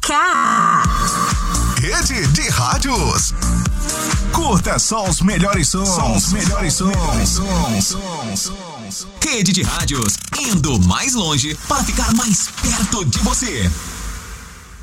cá. Rede de Rádios. Curta só os melhores sons. Rede de Rádios, indo mais longe para ficar mais perto de você.